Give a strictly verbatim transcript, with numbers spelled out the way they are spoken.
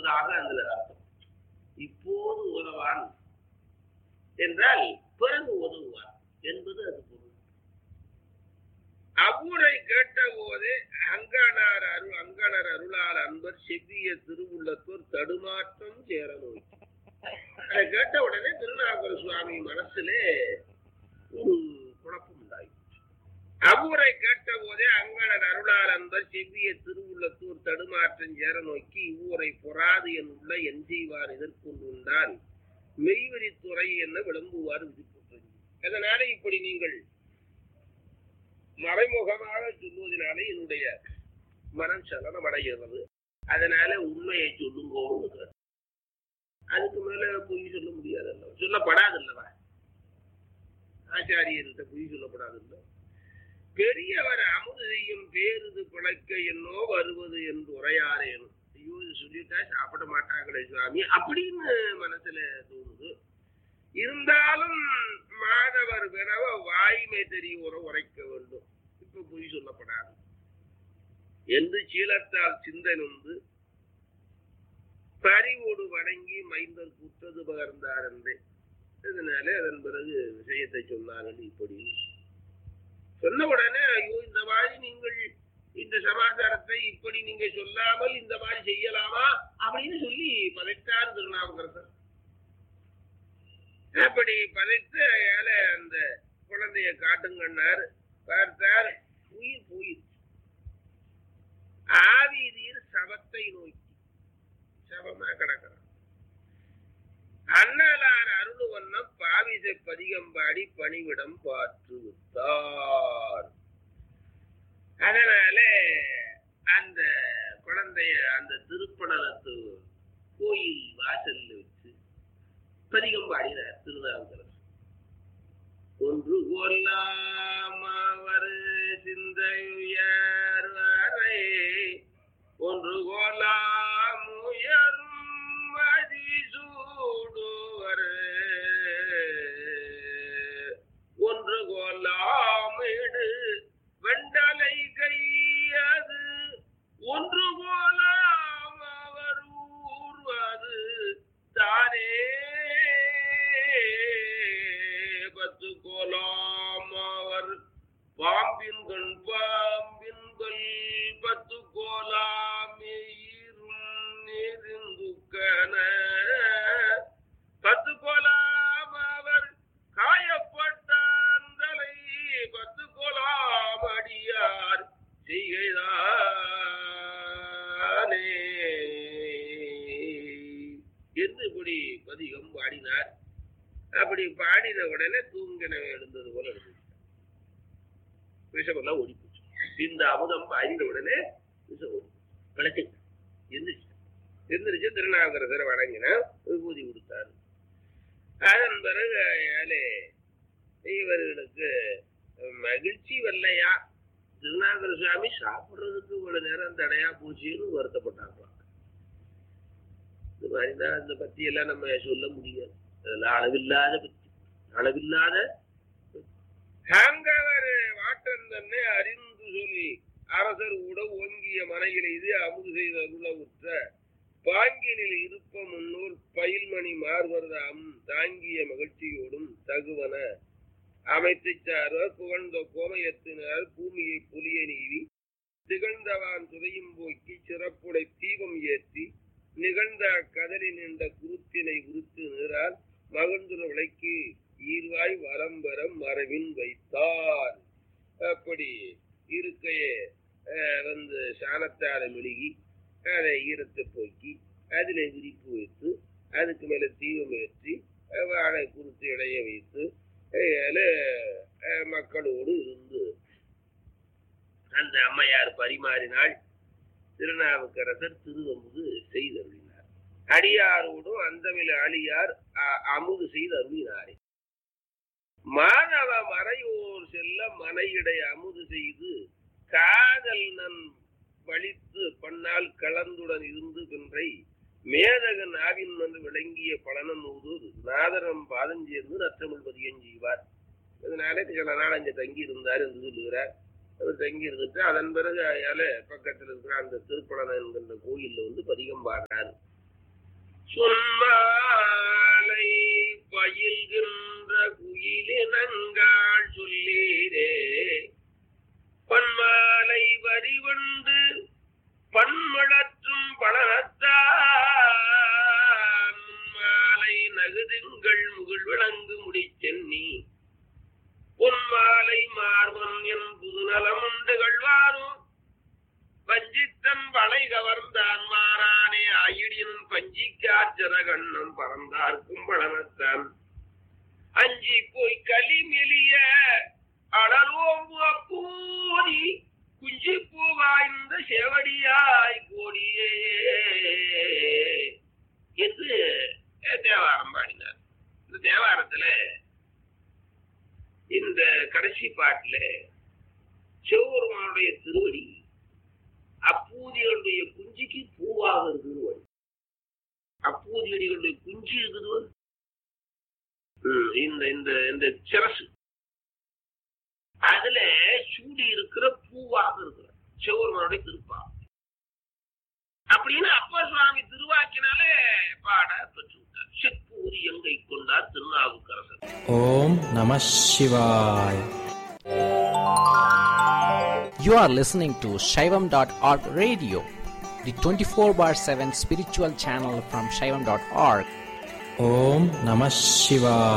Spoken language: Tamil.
என்பதாக அதுல அர்த்தம். இப்போது உதவான் என்றால் பிறகு உதவுவார் என்பது அது பொருள். அவ்வூரை கேட்ட போதே அங்கனார் அருள் அங்கனர் அருளால் அன்பர் செவ்விய திருவுள்ளத்தோர் தடுமாற்றம் சேர நோய். அதை கேட்ட உடனே திருநாகர சுவாமி மனசிலே ஒரு குழப்பம் உண்டாயிற்று. அவ்வூரை கேட்ட போதே அங்கனர் அருளால் அன்பர் செவ்விய திருவுள்ளத்தோர் தடுமாற்றம் சேர நோக்கி இவ்வூரை பொறாது என் உள்ள என் செய்வார் எதற்கொண்டுண்டான் மெய்வெறித்துறை என்ன விளம்புவார் விதிப்பட்டு. அதனால இப்படி நீங்கள் மறைமுகமாக சொல்வதனாலே என்னுடைய மனம் சலனம் அடைகிறது. அதனால உண்மையை சொல்லுங்க. அதுக்கு மேல பொய் சொல்ல முடியாதல்ல, சொல்லப்படாதல்லவா? ஆச்சாரியர்கிட்ட பொய் சொல்லப்படாதல்ல. பெரியவர் அமுது செய்யும் பேருது பிழைக்க என்னோ வருவது என்று உரையாரேனும். ஐயோ இது சொல்லிட்டா சாப்பிட மாட்டாங்களே சுவாமி அப்படின்னு மனசுல தோணுது. இருந்தாலும் மாதவர் பிறவ வாய்மை தெரிய உரைக்க வேண்டும். இப்ப பொய் சொல்லப்படாது என்று சீலத்தால் சிந்தனுந்து பறிவோடு வணங்கி மைந்தர் குற்றது பகர்ந்தார் என்றே. இதனால அதன் பிறகு விஷயத்தை சொன்னார்கள். இப்படி சொன்ன உடனே ஐயோ இந்த மாதிரி நீங்கள் இந்த சமாச்சாரத்தை இப்படி நீங்க சொல்லாமல் இந்த மாதிரி செய்யலாமா அப்படின்னு சொல்லி பதைத்தார் திருநாவுக்கரசர். அப்படி பதைத்து அந்த குழந்தைய காட்டுங்கன்னார். பார்த்தார், உயிர் போயிரு. ஆவிதீர் சவத்தை நோக்கி சவமா கிடக்கிறான். அண்ணலார் அருளுவண்ணம் பாவிசை பதிகம்பாடி பணிவிடம் பாற்று விட்டார். அதனால அந்த குழந்தைய அந்த திருப்பணத்து கோயில் வாசல்ல வச்சு பதிகம் பாடினார் திருநாவுக்கரசர். ஒன்று கோலாமவர் சிந்தையுயர் வரை ஒன்று கோலாமுயரும் மதிசூடுவர் ஒன்று கோலாமிடு வெண்டலை கையது ஒன்று கோலாம் அவர் ஊர்வது தானே பத்து கோலாம் அவர் பாம்பின் கண் பாம்பின் கொல் பத்து கோலாமீரும் நெருங்குக்கன பத்து கோலாம் அவர் காயப்பட்டாந்தலை பத்து கோலாம் அடியார் செய்கைதானே என்று இப்படி பதிகம் பாடினார். அப்படி பாடின உடனே தூங்கின எழுந்தது போல இருந்துச்சு. விஷமெல்லாம் ஓடி போச்சு. இந்த அமுதம் பாடின உடனே விஷம் ஓடி பிழைச்சு எந்திரிச்சு எந்திரிச்சு திருநாவுக்கரசரை வணங்கின, விபூதி கொடுத்தாரு. அதன் பிறகு ஏழை இவர்களுக்கு மகிழ்ச்சி வரலையா, திருநாவுக்கர சுவாமி சாப்பிடுறதுக்கு இவ்வளவு நேரம் தடையா போச்சுன்னு வருத்தப்பட்டாங்களாம். இந்த மாதிரிதான் அந்த பத்தியெல்லாம் நம்ம சொல்ல முடியாது. அதெல்லாம் அளவில்லாத பத்தி, அளவில்லாத வாட்டன் தன்னை அறிந்து சொல்லி அரசர் உட ஓங்கிய மனையில் இது அமுது செய்த அருள உற்ற பாங்கினில் இருப்ப முன்னூர் பயில்மணி மார்வர்தாம் தாங்கிய மகிழ்ச்சியோடும் தகுவன அமைத்து சார்வர் புகழ்ந்த கோமயத்தினர் பூமியை புலிய நீவி திகழ்ந்தவான் துதையும் போக்கி சிறப்புடை தீபம் ஏற்றி நிகழ்ந்த கதலி நின்ற குருத்தினை உறுத்து நிறால் மகிழ்ந்துற விளக்கி ஈர்வாய் வரம்பரம் மரபின் வைத்தார். அப்படி இருக்கையே வந்து சாணத்தால மெழுகி அதை ஈரத்தை போக்கி அதில் விரிப்பு வைத்து அதுக்கு மேல தீபம் ஏற்றி வாழை குறுத்து இடைய வைத்து மக்களோடு இருந்து அந்த அம்மையார் பரிமாறினாள். திருநாவுக்கரசர் திருவமுது செய்தருளினார். அடியாரோடும் அந்தமிழ் அழியார் அமுது செய்தருளினாரே. மாணவ மறையோர் செல்ல மனையிடை அமுது செய்து காதல் நன் வலித்து பன்னால் கலந்துடன் இருந்து பின்றை மேதகன் ஆவின் வந்து விளங்கிய பலனம் ஊதூர் நாதரம் பாதஞ்சேர்ந்து நற்றமிழ் பதியம் செய்வார். இதனால சில நாள் அங்கே தங்கி இருந்தார் என்று சொல்லுகிறார். அவர் தங்கி இருந்துட்டு அதன் பிறகு அயால பக்கத்தில் இருக்கிற அந்த திருப்பலன் என்கின்ற கோயில்ல வந்து பதிகம் பாடுறாரு. சொன்மாலை பயில்கின்ற குயிலினங்காள் சொல்லீரே பன்மாலை வரிவண்டு பன்மளற்றும் பழனத்தான் மாலை நகுதுங்கள் முகில் விளங்கு முடிச்சென்னி பொன்மாலை மார்பன் என் புது நலமுண்டு கழ்வாரோ பஞ்சித்தன் வளை கவர்ந்தான் மாறானே ஆயிடின் பஞ்சிக்காச்சர கண்ணம் பறந்தார்க்கும் பழனத்தான் அஞ்சி போய் களி மெலிய அடலோம்பு அப்பூதி குஞ்சி பூவாய்ந்த சேவடியாய் கோடியே என்று தேவாரம் பாடினார். இந்த தேவாரத்துல இந்த கடைசி பாட்டுல சிவபெருமானுடைய திருவடி அப்பூதிகளுடைய குஞ்சிக்கு பூவாக இருக்குது. அப்பூதியடிகளுடைய குஞ்சு இருக்குது இந்த இந்த இந்த சிரசு அதுல சூடி இருக்கிற பூவாக இருக்கிற சிவபெருமானுடைய திருப்பா அப்படின்னு அப்பா சுவாமி திருவாக்கினாலே பாட பெற்று விட்டார். செப்பூரி எங்கை கொண்டார் திருநாவுக்கரசர். ஓம் நம சிவாய். You are listening to Shaivam dot org radio, the twenty-four bar seven spiritual channel from Shaivam dot org. Om Namah Shivaya.